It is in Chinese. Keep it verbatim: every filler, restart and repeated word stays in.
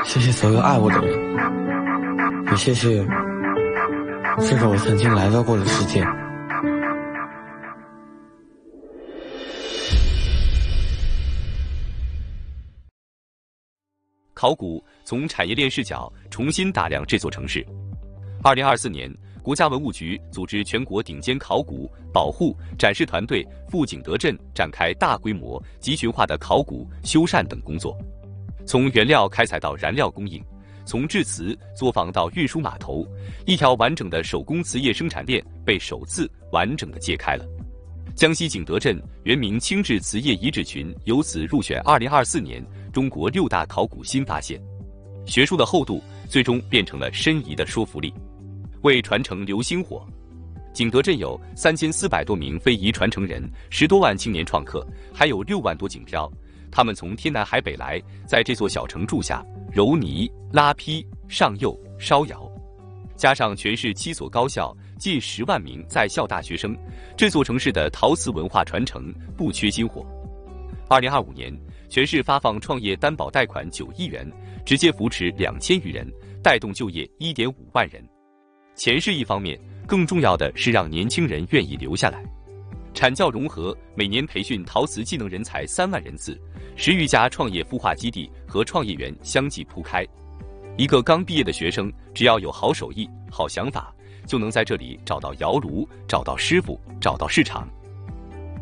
谢谢所有爱我的人，也谢谢这个我曾经来到过的世界。 考古从产业链视角重新打量这座城市。二零二四年，国家文物局组织全国顶尖考古、保护、展示团队赴景德镇展开大规模、集群化的考古、修缮等工作。从原料开采到燃料供应，从制瓷作坊到运输码头，一条完整的手工瓷业生产链被首次完整的揭开了。江西景德镇原名清治瓷业遗址群由此入选二零二四年中国六大考古新发现。学术的厚度最终变成了申遗的说服力。为传承留星火，景德镇有三千四百多名非遗传承人，十多万青年创客，还有六万多景漂。他们从天南海北来，在这座小城住下，揉泥、拉坯、上釉、烧窑，加上全市七所高校，近十万名在校大学生，这座城市的陶瓷文化传承不缺薪火。二零二五年，全市发放创业担保贷款九亿元，直接扶持两千余人，带动就业一点五万人。钱是一方面，更重要的是让年轻人愿意留下来。产教融合，每年培训陶瓷技能人才三万人次，十余家创业孵化基地和创业园相继铺开。一个刚毕业的学生，只要有好手艺、好想法，就能在这里找到窑炉，找到师傅，找到市场。